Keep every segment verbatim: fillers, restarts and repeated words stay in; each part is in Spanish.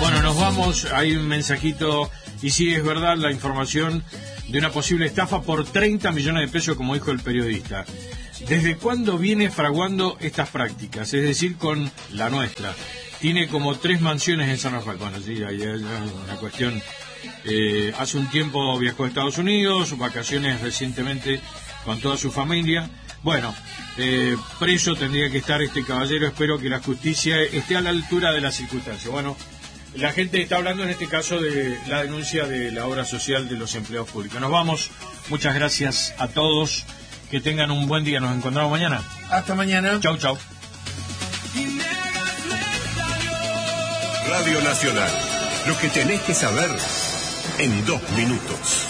Bueno, nos vamos. Hay un mensajito. Y sí, es verdad la información de una posible estafa por treinta millones de pesos, como dijo el periodista. ¿Desde cuándo viene fraguando estas prácticas? Es decir, con la nuestra. Tiene como tres mansiones en San Rafael. Bueno, sí, hay una cuestión. Eh, hace un tiempo viajó a Estados Unidos, vacaciones recientemente con toda su familia. Bueno, eh, preso tendría que estar este caballero. Espero que la justicia esté a la altura de las circunstancias. Bueno, la gente está hablando en este caso de la denuncia de la obra social de los empleados públicos. Nos vamos. Muchas gracias a todos. Que tengan un buen día. Nos encontramos mañana. Hasta mañana. Chau, chau. Radio Nacional. Lo que tenés que saber en dos minutos.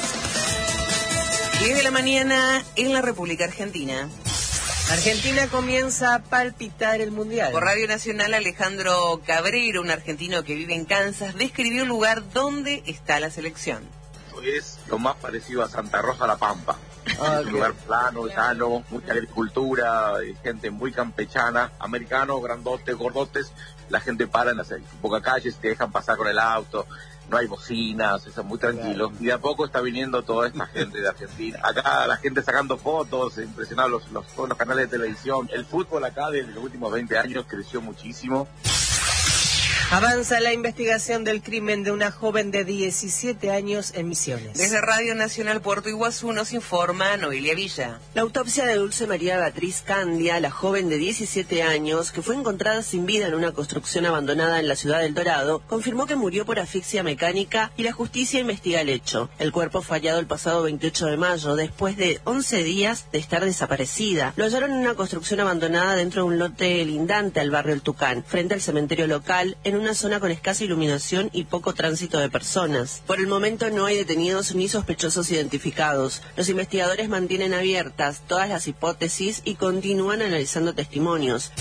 diez de la mañana en la República Argentina. Argentina comienza a palpitar el Mundial. Por Radio Nacional, Alejandro Cabrero, un argentino que vive en Kansas, describió el lugar donde está la selección. Es lo más parecido a Santa Rosa La Pampa. Ah, es un lugar plano, llano, mucha agricultura, gente muy campechana, americanos, grandotes, gordotes. La gente para en las pocas calles, te dejan pasar con el auto, no hay bocinas, es muy tranquilo. Y de a poco está viniendo toda esta gente de Argentina. Acá la gente sacando fotos, impresionados los, los, todos los canales de televisión. El fútbol acá desde los últimos veinte años creció muchísimo. Avanza la investigación del crimen de una joven de diecisiete años en Misiones. Desde Radio Nacional Puerto Iguazú nos informa Noelia Villa. La autopsia de Dulce María Beatriz Candia, la joven de diecisiete años, que fue encontrada sin vida en una construcción abandonada en la ciudad del Dorado, confirmó que murió por asfixia mecánica y la justicia investiga el hecho. El cuerpo fue hallado el pasado veintiocho de mayo, después de once días de estar desaparecida. Lo hallaron en una construcción abandonada dentro de un lote lindante al barrio El Tucán, frente al cementerio local, en una zona con escasa iluminación y poco tránsito de personas. Por el momento no hay detenidos ni sospechosos identificados. Los investigadores mantienen abiertas todas las hipótesis y continúan analizando testimonios.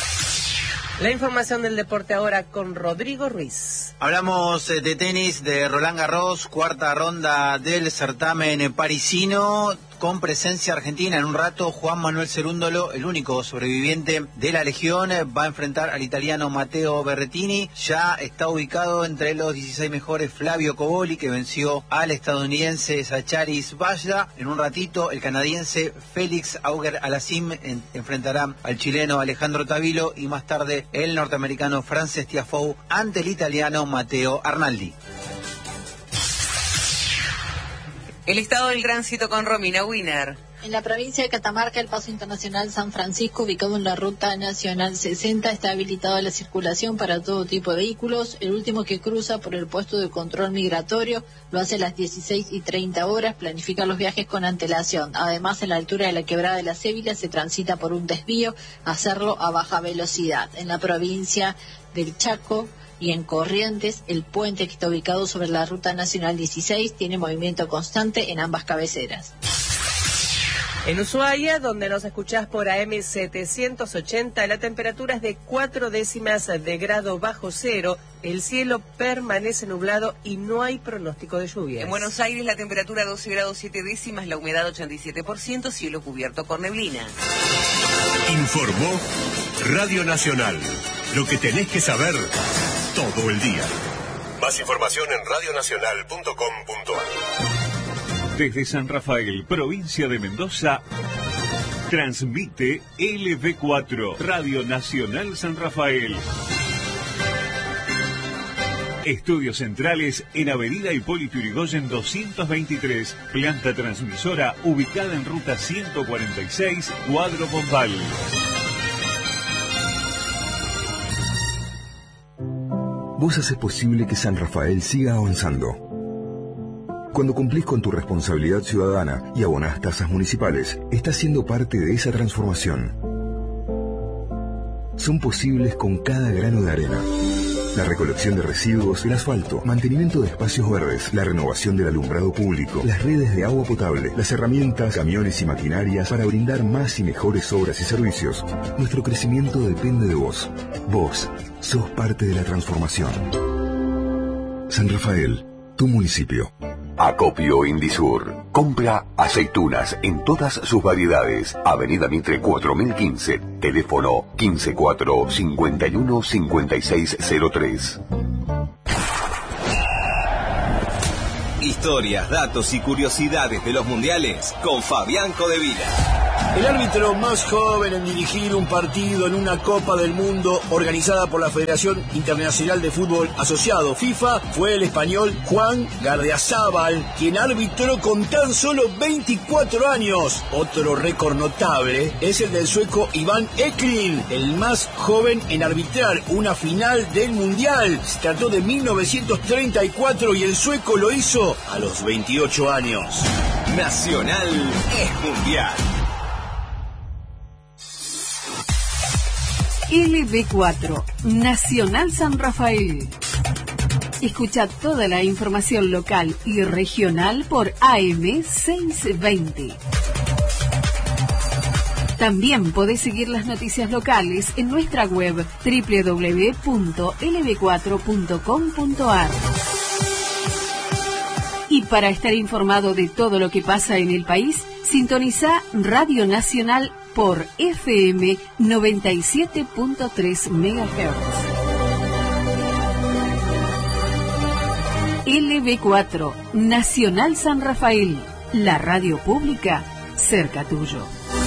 La información del deporte ahora con Rodrigo Ruiz. Hablamos de tenis de Roland Garros, cuarta ronda del certamen parisino, con presencia argentina. En un rato, Juan Manuel Cerúndolo, el único sobreviviente de la Legión, va a enfrentar al italiano Matteo Berrettini. Ya está ubicado entre los dieciséis mejores Flavio Cobolli, que venció al estadounidense Zacharis Bajda. En un ratito, el canadiense Félix Auger-Aliassime en, enfrentará al chileno Alejandro Tavilo, y más tarde el norteamericano Frances Tiafoe ante el italiano Matteo Arnaldi. El estado del tránsito con Romina Wiener. En la provincia de Catamarca, el paso internacional San Francisco, ubicado en la ruta nacional sesenta, está habilitado a la circulación para todo tipo de vehículos. El último que cruza por el puesto de control migratorio lo hace a las dieciséis y treinta horas. Planifica los viajes con antelación. Además, en la altura de la quebrada de la Cébila se transita por un desvío, hacerlo a baja velocidad. En la provincia del Chaco y en Corrientes, el puente que está ubicado sobre la ruta nacional dieciséis tiene movimiento constante en ambas cabeceras. En Ushuaia, donde nos escuchás por A M setecientos ochenta, la temperatura es de cuatro décimas de grado bajo cero, el cielo permanece nublado y no hay pronóstico de lluvias. En Buenos Aires, la temperatura doce grados siete décimas, la humedad ochenta y siete por ciento, cielo cubierto por neblina. Informó Radio Nacional. Lo que tenés que saber todo el día. Más información en radio nacional punto com punto a r. Desde San Rafael, provincia de Mendoza, transmite L B cuatro, Radio Nacional San Rafael. Estudios centrales en Avenida Hipólito Yrigoyen doscientos veintitrés, planta transmisora ubicada en ruta ciento cuarenta y seis, Cuadro Pombal. Vos haces posible que San Rafael siga avanzando. Cuando cumplís con tu responsabilidad ciudadana y abonás tasas municipales, estás siendo parte de esa transformación. Son posibles con cada grano de arena. La recolección de residuos, el asfalto, mantenimiento de espacios verdes, la renovación del alumbrado público, las redes de agua potable, las herramientas, camiones y maquinarias para brindar más y mejores obras y servicios. Nuestro crecimiento depende de vos. Vos sos parte de la transformación. San Rafael, tu municipio. Acopio Indisur. Compra aceitunas en todas sus variedades. Avenida Mitre cuatro mil quince. Teléfono quince cuatro cincuenta y uno cincuenta y seis cero tres. Historias, datos y curiosidades de los mundiales con Fabián Codevila. El árbitro más joven en dirigir un partido en una Copa del Mundo organizada por la Federación Internacional de Fútbol Asociado, FIFA, fue el español Juan Gardiazabal, quien arbitró con tan solo veinticuatro años. Otro récord notable es el del sueco Iván Eklund, el más joven en arbitrar una final del Mundial. Se trató de mil novecientos treinta y cuatro y el sueco lo hizo a los veintiocho años. Nacional es mundial. L B cuatro, Nacional San Rafael. Escucha toda la información local y regional por A M seiscientos veinte. También podés seguir las noticias locales en nuestra web doble u doble u doble u punto l b cuatro punto com punto a r. Y para estar informado de todo lo que pasa en el país, sintoniza Radio Nacional por F M noventa y siete punto tres megahertz. L B cuatro, Nacional San Rafael, la radio pública cerca tuyo.